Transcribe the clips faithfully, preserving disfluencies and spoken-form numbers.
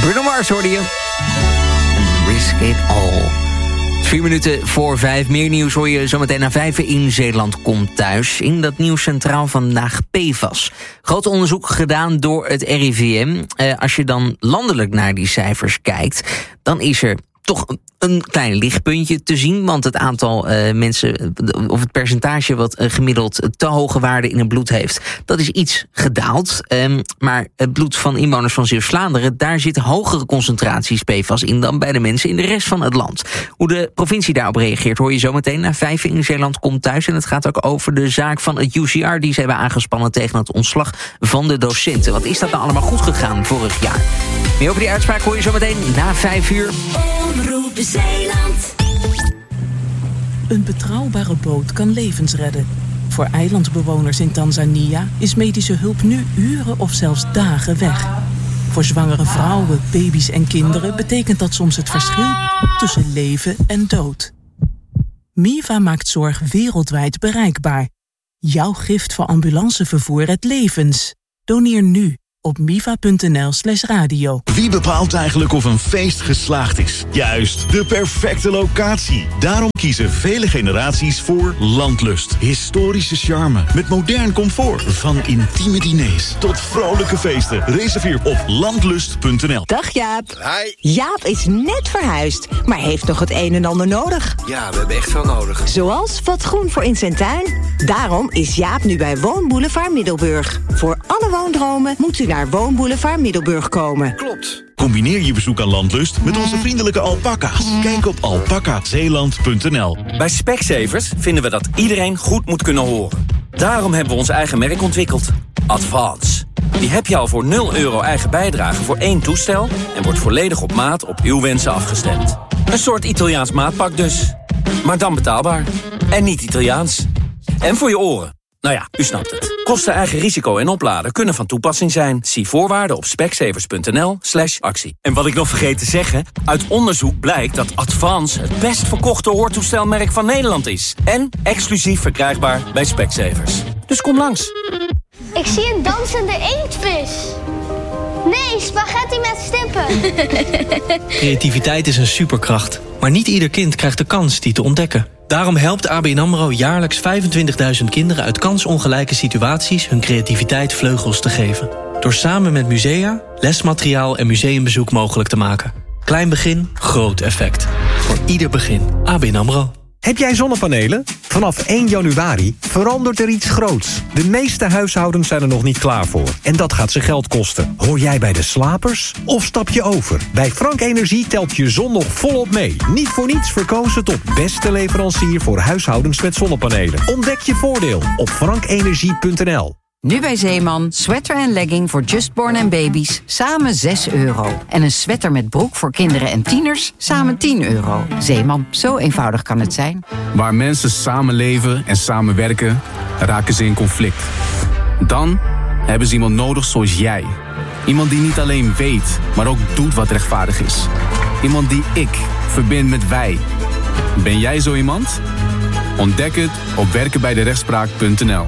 Bruno Mars hoorde je. Risk it all. Vier minuten voor vijf. Meer nieuws hoor je zometeen na vijf in Zeeland komt thuis. In dat nieuws centraal vandaag P F A S. Groot onderzoek gedaan door het R I V M. Eh, als je dan landelijk naar die cijfers kijkt, dan is er toch een klein lichtpuntje te zien, want het aantal uh, mensen, of het percentage wat uh, gemiddeld te hoge waarden in het bloed heeft, dat is iets gedaald. Um, maar het bloed van inwoners van Zeeuws-Vlaanderen, daar zitten hogere concentraties P F A S in dan bij de mensen in de rest van het land. Hoe de provincie daarop reageert hoor je zometeen na vijf in Zeeland komt thuis. En het gaat ook over de zaak van het U C R die ze hebben aangespannen tegen het ontslag van de docenten. Wat is dat nou allemaal goed gegaan vorig jaar? Meer over die uitspraak hoor je zometeen na vijf uur. Omroep Zeeland. Een betrouwbare boot kan levens redden. Voor eilandbewoners in Tanzania is medische hulp nu uren of zelfs dagen weg. Voor zwangere vrouwen, baby's en kinderen betekent dat soms het verschil tussen leven en dood. Miva maakt zorg wereldwijd bereikbaar. Jouw gift voor ambulancevervoer redt levens. Doneer nu op miva.nl slash radio. Wie bepaalt eigenlijk of een feest geslaagd is? Juist, de perfecte locatie. Daarom kiezen vele generaties voor Landlust. Historische charme met modern comfort. Van intieme diners tot vrolijke feesten. Reserveer op landlust punt n l. Dag Jaap. Hi. Jaap is net verhuisd, maar heeft nog het een en ander nodig. Ja, we hebben echt veel nodig. Zoals wat groen voor in zijn tuin. Daarom is Jaap nu bij Woonboulevard Middelburg. Voor alle woondromen moet u naar Woonboulevard Middelburg komen. Klopt. Combineer je bezoek aan Landlust met onze vriendelijke alpaca's. Kijk op alpaca zeeland punt n l. Bij Specsavers vinden we dat iedereen goed moet kunnen horen. Daarom hebben we ons eigen merk ontwikkeld. Advance. Die heb je al voor nul euro eigen bijdrage voor één toestel en wordt volledig op maat op uw wensen afgestemd. Een soort Italiaans maatpak dus. Maar dan betaalbaar. En niet Italiaans. En voor je oren. Nou ja, u snapt het. Kosten, eigen risico en opladen kunnen van toepassing zijn. Zie voorwaarden op specsavers.nl slash actie. En wat ik nog vergeet te zeggen, uit onderzoek blijkt dat Advance het best verkochte hoortoestelmerk van Nederland is. En exclusief verkrijgbaar bij Specsavers. Dus kom langs. Ik zie een dansende inktvis. Nee, spaghetti met stippen. Creativiteit is een superkracht. Maar niet ieder kind krijgt de kans die te ontdekken. Daarom helpt A B N AMRO jaarlijks vijfentwintigduizend kinderen uit kansongelijke situaties hun creativiteit vleugels te geven. Door samen met musea, lesmateriaal en museumbezoek mogelijk te maken. Klein begin, groot effect. Voor ieder begin. A B N AMRO. Heb jij zonnepanelen? Vanaf één januari verandert er iets groots. De meeste huishoudens zijn er nog niet klaar voor. En dat gaat ze geld kosten. Hoor jij bij de slapers? Of stap je over? Bij Frank Energie telt je zon nog volop mee. Niet voor niets verkozen tot beste leverancier voor huishoudens met zonnepanelen. Ontdek je voordeel op frank energie punt n l. Nu bij Zeeman, sweater en legging voor Justborn en baby's, samen zes euro. En een sweater met broek voor kinderen en tieners, samen tien euro. Zeeman, zo eenvoudig kan het zijn. Waar mensen samenleven en samenwerken, raken ze in conflict. Dan hebben ze iemand nodig zoals jij. Iemand die niet alleen weet, maar ook doet wat rechtvaardig is. Iemand die ik verbind met wij. Ben jij zo iemand? Ontdek het op werken bij de rechtspraak punt n l.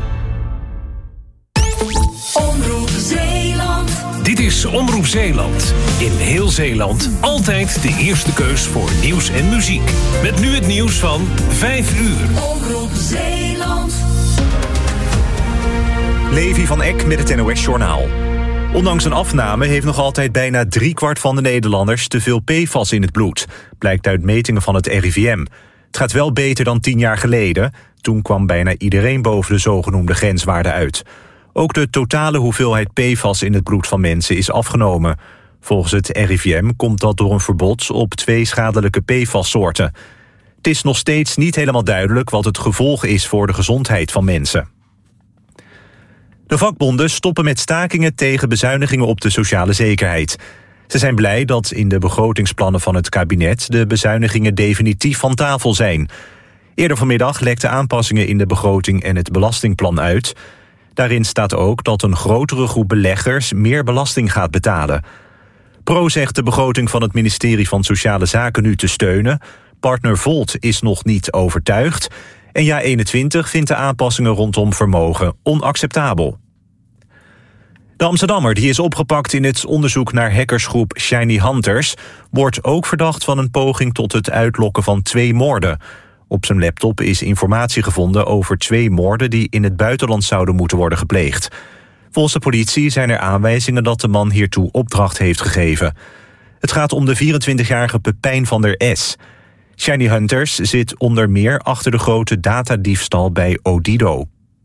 Omroep Zeeland. Dit is Omroep Zeeland. In heel Zeeland altijd de eerste keus voor nieuws en muziek. Met nu het nieuws van vijf uur. Omroep Zeeland. Levi van Eck met het N O S Journaal. Ondanks een afname heeft nog altijd bijna driekwart van de Nederlanders te veel P F A S in het bloed. Blijkt uit metingen van het R I V M. Het gaat wel beter dan tien jaar geleden. Toen kwam bijna iedereen boven de zogenoemde grenswaarde uit. Ook de totale hoeveelheid P F A S in het bloed van mensen is afgenomen. Volgens het R I V M komt dat door een verbod op twee schadelijke P F A S-soorten. Het is nog steeds niet helemaal duidelijk wat het gevolg is voor de gezondheid van mensen. De vakbonden stoppen met stakingen tegen bezuinigingen op de sociale zekerheid. Ze zijn blij dat in de begrotingsplannen van het kabinet de bezuinigingen definitief van tafel zijn. Eerder vanmiddag lekten aanpassingen in de begroting en het belastingplan uit. Daarin staat ook dat een grotere groep beleggers meer belasting gaat betalen. Pro zegt de begroting van het ministerie van Sociale Zaken nu te steunen. Partner Volt is nog niet overtuigd. En Ja eenentwintig vindt de aanpassingen rondom vermogen onacceptabel. De Amsterdammer, die is opgepakt in het onderzoek naar hackersgroep Shiny Hunters, wordt ook verdacht van een poging tot het uitlokken van twee moorden. Op zijn laptop is informatie gevonden over twee moorden die in het buitenland zouden moeten worden gepleegd. Volgens de politie zijn er aanwijzingen dat de man hiertoe opdracht heeft gegeven. Het gaat om de vierentwintigjarige Pepijn van der S. Shiny Hunters zit onder meer achter de grote datadiefstal bij Odido.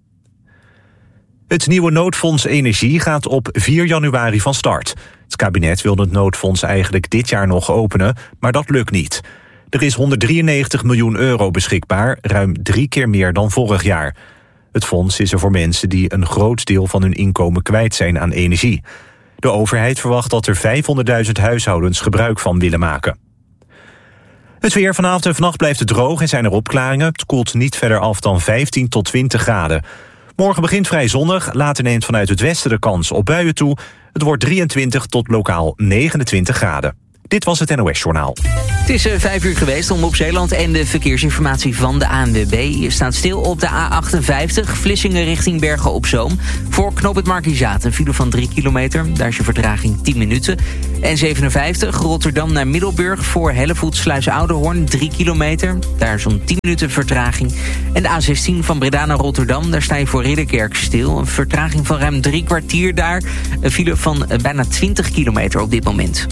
Het nieuwe noodfonds Energie gaat op vier januari van start. Het kabinet wilde het noodfonds eigenlijk dit jaar nog openen, maar dat lukt niet. Er is honderddrieënnegentig miljoen euro beschikbaar, ruim drie keer meer dan vorig jaar. Het fonds is er voor mensen die een groot deel van hun inkomen kwijt zijn aan energie. De overheid verwacht dat er vijfhonderdduizend huishoudens gebruik van willen maken. Het weer vanavond en vannacht blijft het droog en zijn er opklaringen. Het koelt niet verder af dan vijftien tot twintig graden. Morgen begint vrij zonnig, later neemt vanuit het westen de kans op buien toe. Het wordt drieëntwintig tot lokaal negenentwintig graden. Dit was het N O S-journaal. Het is uh, vijf uur geweest om op Zeeland en de verkeersinformatie van de A N W B. Je staat stil op de A achtenvijftig, Vlissingen richting Bergen op Zoom. Voor knooppunt Markizaat een file van drie kilometer. Daar is je vertraging tien minuten. N zevenenvijftig, Rotterdam naar Middelburg voor Hellevoet Sluis-Ouderhoorn, drie kilometer. Daar zo'n tien minuten vertraging. En de A zestien van Breda naar Rotterdam, daar sta je voor Ridderkerk stil. Een vertraging van ruim drie kwartier daar. Een file van uh, bijna twintig kilometer op dit moment.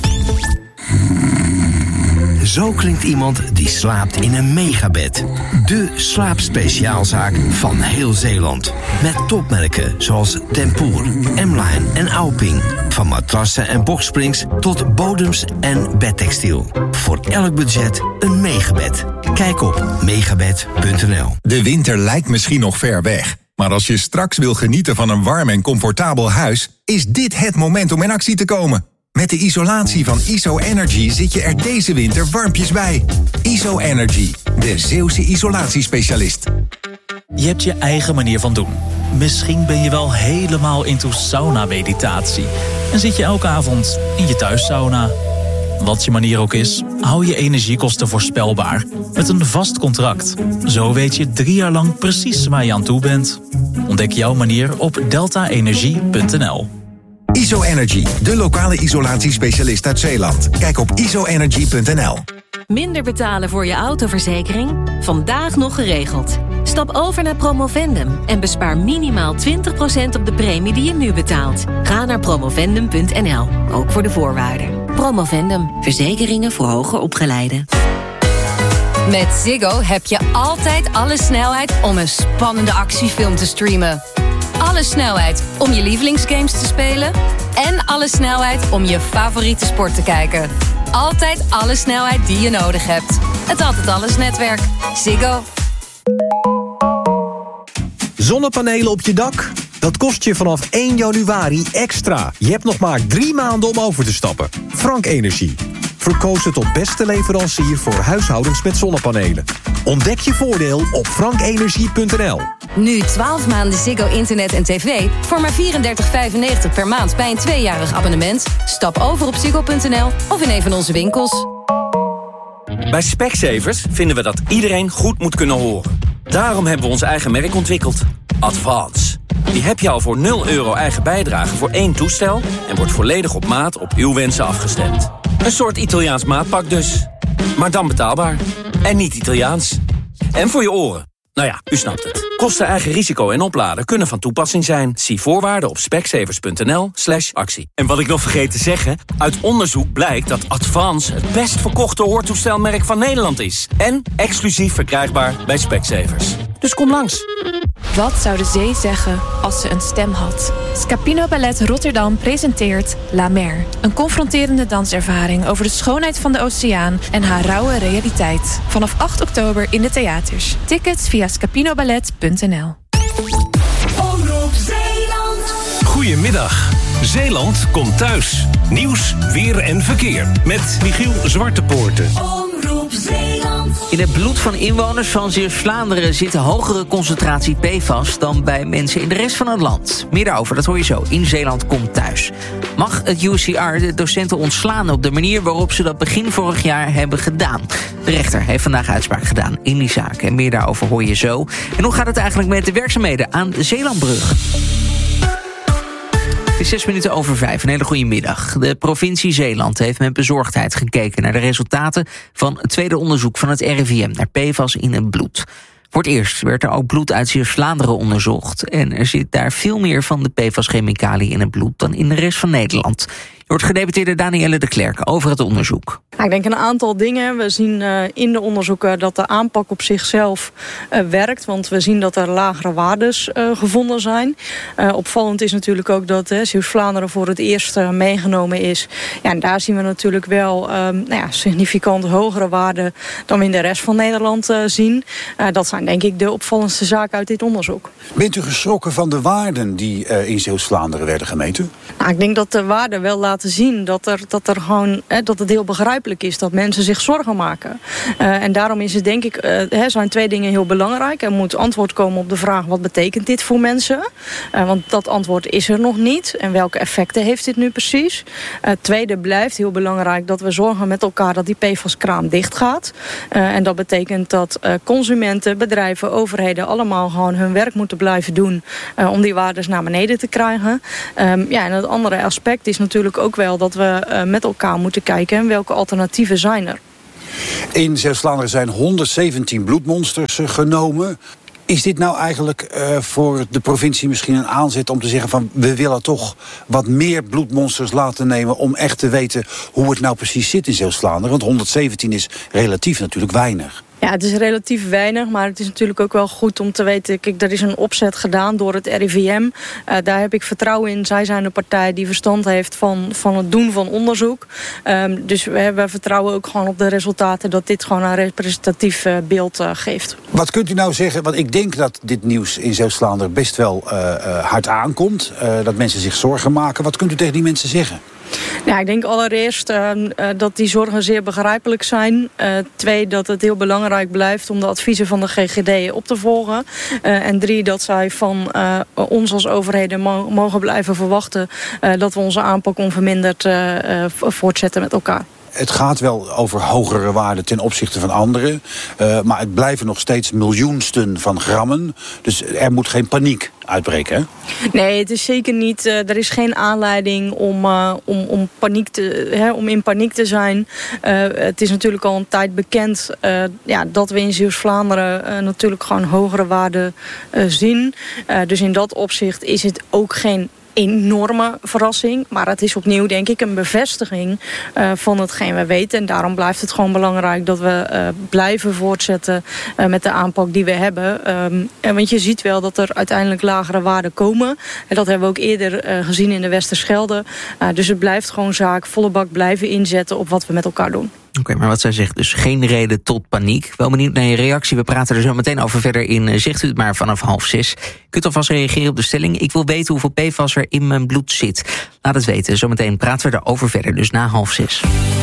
Zo klinkt iemand die slaapt in een megabed. De slaapspeciaalzaak van heel Zeeland. Met topmerken zoals Tempoor, M-Line en Auping. Van matrassen en boxsprings tot bodems en bedtextiel. Voor elk budget een megabed. Kijk op megabed punt n l. De winter lijkt misschien nog ver weg. Maar als je straks wil genieten van een warm en comfortabel huis, is dit het moment om in actie te komen. Met de isolatie van I S O Energy zit je er deze winter warmpjes bij. I S O Energy, de Zeeuwse isolatiespecialist. Je hebt je eigen manier van doen. Misschien ben je wel helemaal into sauna-meditatie. En zit je elke avond in je thuissauna. Wat je manier ook is, hou je energiekosten voorspelbaar. Met een vast contract. Zo weet je drie jaar lang precies waar je aan toe bent. Ontdek jouw manier op delta energie punt n l. I S O Energy, de lokale isolatiespecialist uit Zeeland. Kijk op I S O energy punt n l. Minder betalen voor je autoverzekering? Vandaag nog geregeld. Stap over naar Promovendum en bespaar minimaal twintig procent op de premie die je nu betaalt. Ga naar promovendum punt n l, ook voor de voorwaarden. Promovendum, verzekeringen voor hoger opgeleiden. Met Ziggo heb je altijd alle snelheid om een spannende actiefilm te streamen. Alle snelheid om je lievelingsgames te spelen. En alle snelheid om je favoriete sport te kijken. Altijd alle snelheid die je nodig hebt. Het Altijd Alles netwerk. Ziggo. Zonnepanelen op je dak? Dat kost je vanaf één januari extra. Je hebt nog maar drie maanden om over te stappen. Frank Energie. Verkozen tot beste leverancier voor huishoudens met zonnepanelen. Ontdek je voordeel op frank energie punt n l. Nu twaalf maanden Ziggo internet en tv voor maar vierendertig vijfennegentig per maand bij een tweejarig abonnement. Stap over op ziggo punt n l of in een van onze winkels. Bij Specsavers vinden we dat iedereen goed moet kunnen horen. Daarom hebben we ons eigen merk ontwikkeld. Advance. Die heb je al voor nul euro eigen bijdrage voor één toestel en wordt volledig op maat op uw wensen afgestemd. Een soort Italiaans maatpak dus. Maar dan betaalbaar. En niet Italiaans. En voor je oren. Nou ja, u snapt het. Kosten, eigen risico en opladen kunnen van toepassing zijn. Zie voorwaarden op specsavers punt n l slash actie. En wat ik nog vergeet te zeggen, uit onderzoek blijkt dat Advance het best verkochte hoortoestelmerk van Nederland is. En exclusief verkrijgbaar bij Specsavers. Dus kom langs. Wat zou de zee zeggen als ze een stem had? Scapino Ballet Rotterdam presenteert La Mer. Een confronterende danservaring over de schoonheid van de oceaan en haar rauwe realiteit. Vanaf acht oktober in de theaters. Tickets via scapinoballet punt n l. Omroep Zeeland. Goedemiddag. Zeeland komt thuis. Nieuws, weer en verkeer. Met Michiel Zwartepoorten. Omroep Zeeland. In het bloed van inwoners van Zeeuws-Vlaanderen zit een hogere concentratie P F A S dan bij mensen in de rest van het land. Meer daarover, dat hoor je zo. In Zeeland komt thuis. Mag het U C R de docenten ontslaan op de manier waarop ze dat begin vorig jaar hebben gedaan? De rechter heeft vandaag uitspraak gedaan in die zaak. En meer daarover hoor je zo. En hoe gaat het eigenlijk met de werkzaamheden aan de Zeelandbrug? Het is zes minuten over vijf. Een hele goede middag. De provincie Zeeland heeft met bezorgdheid gekeken naar de resultaten van het tweede onderzoek van het R I V M naar P F A S in het bloed. Voor het eerst werd er ook bloed uit Zeeuws-Vlaanderen onderzocht. En er zit daar veel meer van de P F A S-chemicaliën in het bloed dan in de rest van Nederland. Je hoort gedeputeerde Danielle de Klerk over het onderzoek. Nou, ik denk een aantal dingen. We zien uh, in de onderzoeken dat de aanpak op zichzelf uh, werkt. Want we zien dat er lagere waardes uh, gevonden zijn. Uh, opvallend is natuurlijk ook dat uh, Zeeuws-Vlaanderen voor het eerst uh, meegenomen is. Ja, en daar zien we natuurlijk wel uh, nou ja, significant hogere waarden dan we in de rest van Nederland uh, zien. Uh, dat zijn denk ik de opvallendste zaken uit dit onderzoek. Bent u geschrokken van de waarden die uh, in Zeeuws-Vlaanderen werden gemeten? Nou, ik denk dat de waarden wel laten zien dat, er, dat, er gewoon, hè, dat het heel begrijpelijk is dat mensen zich zorgen maken. Uh, en daarom is het denk ik, uh, hè, zijn twee dingen heel belangrijk. Er moet antwoord komen op de vraag wat betekent dit voor mensen? Uh, want dat antwoord is er nog niet. En welke effecten heeft dit nu precies? Uh, tweede blijft heel belangrijk dat we zorgen met elkaar dat die P F A S-kraan dicht gaat. Uh, en dat betekent dat uh, consumenten, bedrijven, overheden allemaal gewoon hun werk moeten blijven doen uh, om die waardes naar beneden te krijgen. Um, ja, en het andere aspect is natuurlijk ook wel dat we uh, met elkaar moeten kijken welke alternatieven zijn er. In Zeeuws-Vlaanderen zijn honderdzeventien bloedmonsters uh, genomen. Is dit nou eigenlijk uh, voor de provincie misschien een aanzet om te zeggen van we willen toch wat meer bloedmonsters laten nemen om echt te weten hoe het nou precies zit in Zeeuws-Vlaanderen? Want honderdzeventien is relatief natuurlijk weinig. Ja, het is relatief weinig, maar het is natuurlijk ook wel goed om te weten. Kijk, er is een opzet gedaan door het R I V M. Uh, daar heb ik vertrouwen in. Zij zijn de partij die verstand heeft van, van het doen van onderzoek. Um, dus we hebben vertrouwen ook gewoon op de resultaten dat dit gewoon een representatief uh, beeld uh, geeft. Wat kunt u nou zeggen? Want ik denk dat dit nieuws in Zeeuws-Vlaanderen best wel uh, uh, hard aankomt. Uh, dat mensen zich zorgen maken. Wat kunt u tegen die mensen zeggen? Nou, ik denk allereerst uh, uh, dat die zorgen zeer begrijpelijk zijn. Uh, twee, dat het heel belangrijk blijft om de adviezen van de G G D op te volgen. Uh, en drie, dat zij van uh, ons als overheden mo- mogen blijven verwachten uh, dat we onze aanpak onverminderd uh, uh, voortzetten met elkaar. Het gaat wel over hogere waarden ten opzichte van anderen. Uh, maar het blijven nog steeds miljoensten van grammen. Dus er moet geen paniek uitbreken, hè? Nee, het is zeker niet. Uh, er is geen aanleiding om, uh, om, om, paniek te, hè, om in paniek te zijn. Uh, het is natuurlijk al een tijd bekend uh, ja, dat we in Zeeuws-Vlaanderen uh, natuurlijk gewoon hogere waarden uh, zien. Uh, dus in dat opzicht is het ook geen enorme verrassing. Maar het is opnieuw, denk ik, een bevestiging uh, van hetgeen we weten. En daarom blijft het gewoon belangrijk dat we uh, blijven voortzetten uh, met de aanpak die we hebben. Um, en want je ziet wel dat er uiteindelijk lagere waarden komen. En dat hebben we ook eerder uh, gezien in de Westerschelde. Uh, dus het blijft gewoon zaak volle bak blijven inzetten op wat we met elkaar doen. Oké, okay, maar wat zij zegt, dus geen reden tot paniek. Wel benieuwd naar je reactie. We praten er zo meteen over verder in Zegt u het maar vanaf half zes. Je kunt alvast reageren op de stelling. Ik wil weten hoeveel P F A S er in mijn bloed zit. Laat het weten. Zometeen praten we erover verder, dus na half zes.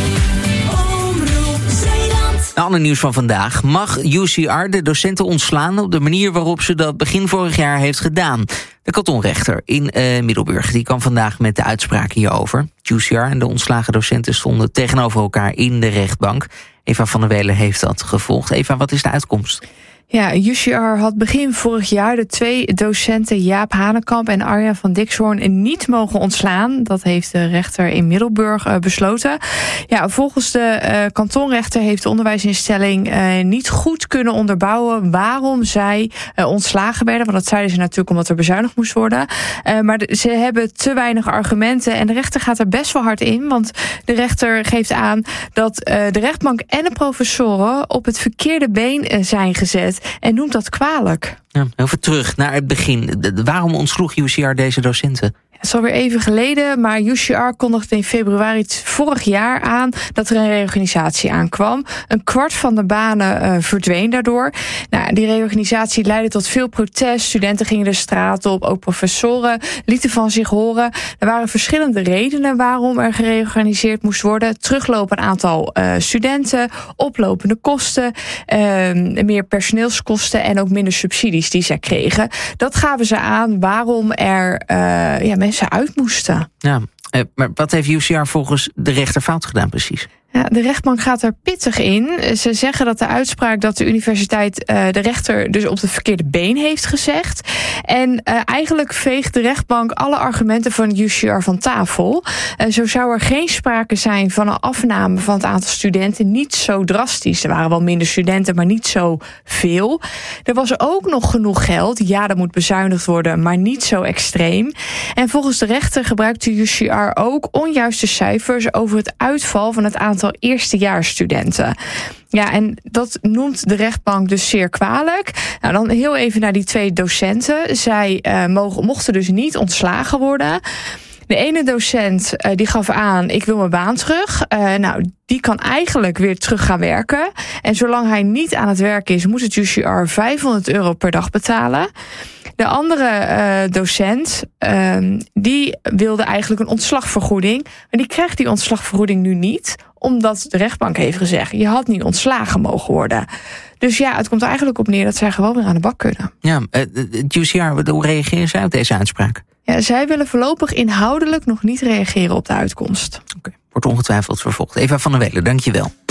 Een ander nieuws van vandaag. Mag U C R de docenten ontslaan op de manier waarop ze dat begin vorig jaar heeft gedaan? De kantonrechter in uh, Middelburg die kwam vandaag met de uitspraak hierover. U C R en de ontslagen docenten stonden tegenover elkaar in de rechtbank. Eva van der Welen heeft dat gevolgd. Eva, wat is de uitkomst? Ja, U C R had begin vorig jaar de twee docenten Jaap Hanekamp en Arjan van Dixhoorn niet mogen ontslaan. Dat heeft de rechter in Middelburg uh, besloten. Ja, volgens de uh, kantonrechter heeft de onderwijsinstelling uh, niet goed kunnen onderbouwen waarom zij uh, ontslagen werden. Want dat zeiden ze natuurlijk omdat er bezuinigd moest worden. Uh, maar de, ze hebben te weinig argumenten en de rechter gaat er best wel hard in. Want de rechter geeft aan dat uh, de rechtbank en de professoren op het verkeerde been uh, zijn gezet. En noemt dat kwalijk. Ja, even terug naar het begin. De, de, waarom ontsloeg U C R deze docenten? Het is alweer even geleden, maar U C R kondigde in februari vorig jaar aan dat er een reorganisatie aankwam. Een kwart van de banen uh, verdween daardoor. Nou, die reorganisatie leidde tot veel protest. Studenten gingen de straat op, ook professoren lieten van zich horen. Er waren verschillende redenen waarom er gereorganiseerd moest worden. Teruglopen aantal uh, studenten, oplopende kosten, uh, meer personeelskosten en ook minder subsidies die zij kregen. Dat gaven ze aan waarom er uh, ja, mensen uit moesten. Ja, maar wat heeft U C R volgens de rechter fout gedaan precies? Ja, de rechtbank gaat er pittig in. Ze zeggen dat de uitspraak dat de universiteit uh, de rechter dus op het verkeerde been heeft gezegd. En uh, eigenlijk veegt de rechtbank alle argumenten van U C R van tafel. Uh, zo zou er geen sprake zijn van een afname van het aantal studenten. Niet zo drastisch. Er waren wel minder studenten, maar niet zo veel. Er was ook nog genoeg geld. Ja, er moet bezuinigd worden, maar niet zo extreem. En volgens de rechter gebruikt de U C R ook onjuiste cijfers over het uitval van het aantal eerstejaarsstudenten. Ja, en dat noemt de rechtbank dus zeer kwalijk. Nou, dan heel even naar die twee docenten. Zij uh, mogen, mochten dus niet ontslagen worden. De ene docent uh, die gaf aan, ik wil mijn baan terug. Uh, nou, die kan eigenlijk weer terug gaan werken. En zolang hij niet aan het werk is, moet het U C R vijfhonderd euro per dag betalen. De andere uh, docent, uh, die wilde eigenlijk een ontslagvergoeding. Maar die krijgt die ontslagvergoeding nu niet, omdat de rechtbank heeft gezegd, je had niet ontslagen mogen worden. Dus ja, het komt er eigenlijk op neer dat zij gewoon weer aan de bak kunnen. Ja, het U C R, hoe reageren zij op deze uitspraak? Ja, zij willen voorlopig inhoudelijk nog niet reageren op de uitkomst. Oké, okay, wordt ongetwijfeld vervolgd. Eva van der Welen, dank je wel.